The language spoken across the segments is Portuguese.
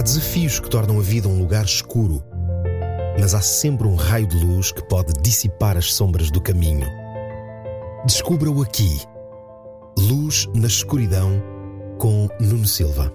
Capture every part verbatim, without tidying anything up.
desafios que tornam a vida um lugar escuro, mas há sempre um raio de luz que pode dissipar as sombras do caminho. Descubra-o aqui. Luz na Escuridão, com Nuno Silva.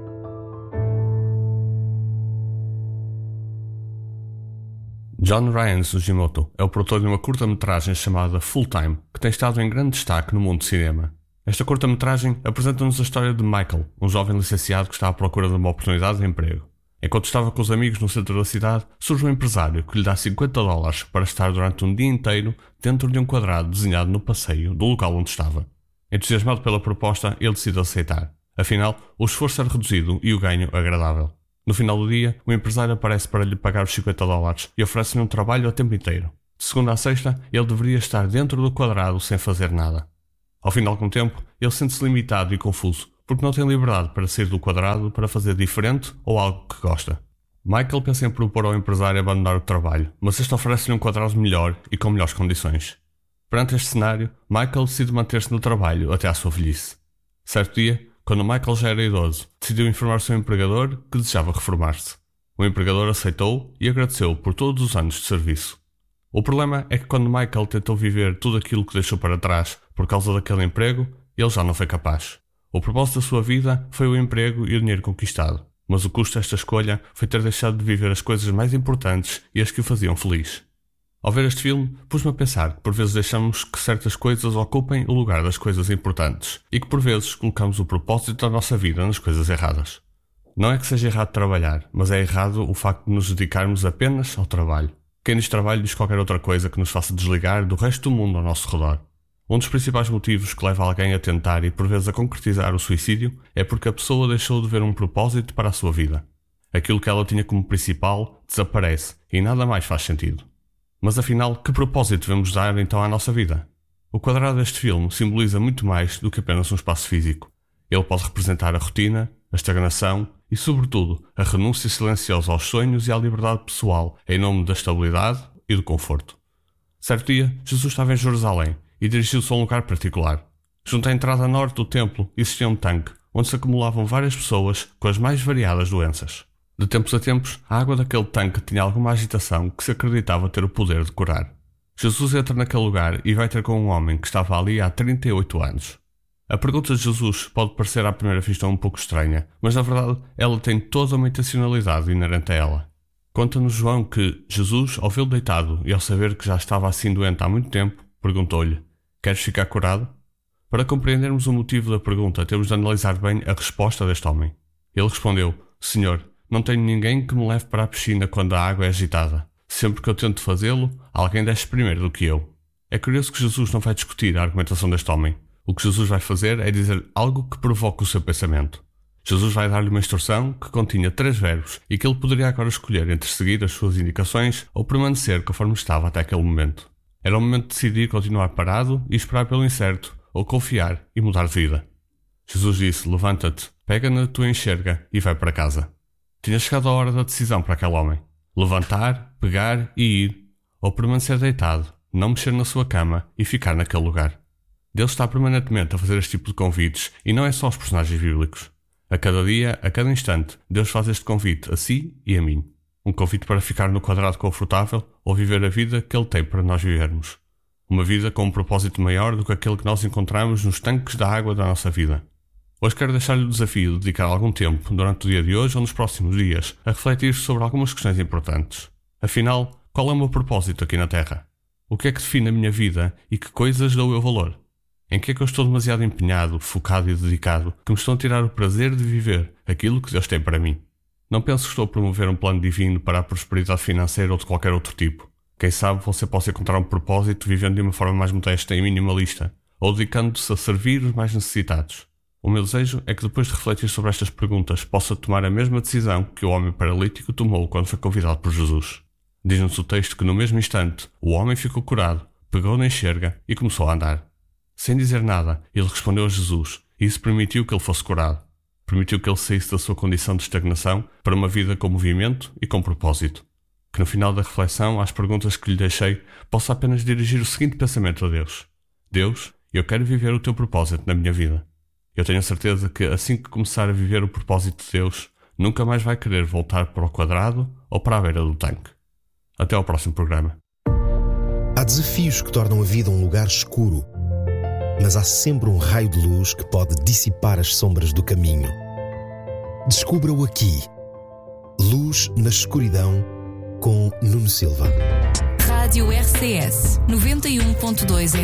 John Ryan Sugimoto é o produtor de uma curta-metragem chamada Full Time, que tem estado em grande destaque no mundo do cinema. Esta curta-metragem apresenta-nos a história de Michael, um jovem licenciado que está à procura de uma oportunidade de emprego. Enquanto estava com os amigos no centro da cidade, surge um empresário que lhe dá cinquenta dólares para estar durante um dia inteiro dentro de um quadrado desenhado no passeio do local onde estava. Entusiasmado pela proposta, ele decide aceitar. Afinal, o esforço era reduzido e o ganho agradável. No final do dia, o empresário aparece para lhe pagar os cinquenta dólares e oferece-lhe um trabalho a tempo inteiro. De segunda a sexta, ele deveria estar dentro do quadrado sem fazer nada. Ao fim de algum tempo, ele sente-se limitado e confuso, porque não tem liberdade para sair do quadrado para fazer diferente ou algo que gosta. Michael pensa em propor ao empresário abandonar o trabalho, mas este oferece-lhe um quadrado melhor e com melhores condições. Perante este cenário, Michael decide manter-se no trabalho até à sua velhice. Certo dia, quando Michael já era idoso, decidiu informar o seu empregador que desejava reformar-se. O empregador aceitou e agradeceu por todos os anos de serviço. O problema é que quando Michael tentou viver tudo aquilo que deixou para trás por causa daquele emprego, ele já não foi capaz. O propósito da sua vida foi o emprego e o dinheiro conquistado, mas o custo desta escolha foi ter deixado de viver as coisas mais importantes e as que o faziam feliz. Ao ver este filme, pus-me a pensar que por vezes deixamos que certas coisas ocupem o lugar das coisas importantes e que por vezes colocamos o propósito da nossa vida nas coisas erradas. Não é que seja errado trabalhar, mas é errado o facto de nos dedicarmos apenas ao trabalho. Quem diz trabalho diz qualquer outra coisa que nos faça desligar do resto do mundo ao nosso redor. Um dos principais motivos que leva alguém a tentar e por vezes a concretizar o suicídio é porque a pessoa deixou de ver um propósito para a sua vida. Aquilo que ela tinha como principal desaparece e nada mais faz sentido. Mas afinal, que propósito devemos dar então à nossa vida? O quadrado deste filme simboliza muito mais do que apenas um espaço físico. Ele pode representar a rotina, a estagnação e, sobretudo, a renúncia silenciosa aos sonhos e à liberdade pessoal em nome da estabilidade e do conforto. Certo dia, Jesus estava em Jerusalém e dirigiu-se a um lugar particular. Junto à entrada norte do templo existia um tanque, onde se acumulavam várias pessoas com as mais variadas doenças. De tempos a tempos, a água daquele tanque tinha alguma agitação que se acreditava ter o poder de curar. Jesus entra naquele lugar e vai ter com um homem que estava ali há trinta e oito anos. A pergunta de Jesus pode parecer à primeira vista um pouco estranha, mas na verdade ela tem toda uma intencionalidade inerente a ela. Conta-nos João que Jesus, ao vê-lo deitado e ao saber que já estava assim doente há muito tempo, perguntou-lhe: "Queres ficar curado?" Para compreendermos o motivo da pergunta, temos de analisar bem a resposta deste homem. Ele respondeu: "Senhor, não tenho ninguém que me leve para a piscina quando a água é agitada. Sempre que eu tento fazê-lo, alguém desce primeiro do que eu." É curioso que Jesus não vai discutir a argumentação deste homem. O que Jesus vai fazer é dizer algo que provoque o seu pensamento. Jesus vai dar-lhe uma instrução que continha três verbos e que ele poderia agora escolher entre seguir as suas indicações ou permanecer conforme estava até aquele momento. Era o momento de decidir continuar parado e esperar pelo incerto, ou confiar e mudar de vida. Jesus disse: "Levanta-te, pega na tua enxerga e vai para casa." Tinha chegado a hora da decisão para aquele homem. Levantar, pegar e ir, ou permanecer deitado, não mexer na sua cama e ficar naquele lugar. Deus está permanentemente a fazer este tipo de convites e não é só aos personagens bíblicos. A cada dia, a cada instante, Deus faz este convite a si e a mim. Um convite para ficar no quadrado confortável ou viver a vida que Ele tem para nós vivermos. Uma vida com um propósito maior do que aquele que nós encontramos nos tanques da água da nossa vida. Hoje quero deixar-lhe o desafio de dedicar algum tempo, durante o dia de hoje ou nos próximos dias, a refletir sobre algumas questões importantes. Afinal, qual é o meu propósito aqui na Terra? O que é que define a minha vida e que coisas dou eu valor? Em que é que eu estou demasiado empenhado, focado e dedicado, que me estão a tirar o prazer de viver aquilo que Deus tem para mim? Não penso que estou a promover um plano divino para a prosperidade financeira ou de qualquer outro tipo. Quem sabe você possa encontrar um propósito vivendo de uma forma mais modesta e minimalista, ou dedicando-se a servir os mais necessitados. O meu desejo é que depois de refletir sobre estas perguntas possa tomar a mesma decisão que o homem paralítico tomou quando foi convidado por Jesus. Diz-nos o texto que no mesmo instante o homem ficou curado, pegou na enxerga e começou a andar. Sem dizer nada, ele respondeu a Jesus e isso permitiu que ele fosse curado. Permitiu que ele saísse da sua condição de estagnação para uma vida com movimento e com propósito. Que no final da reflexão às perguntas que lhe deixei possa apenas dirigir o seguinte pensamento a Deus: Deus, eu quero viver o teu propósito na minha vida. Eu tenho a certeza que assim que começar a viver o propósito de Deus, nunca mais vai querer voltar para o quadrado ou para a beira do tanque. Até ao próximo programa. Há desafios que tornam a vida um lugar escuro, mas há sempre um raio de luz que pode dissipar as sombras do caminho. Descubra-o aqui. Luz na Escuridão, com Nuno Silva. Rádio R C S noventa e um ponto dois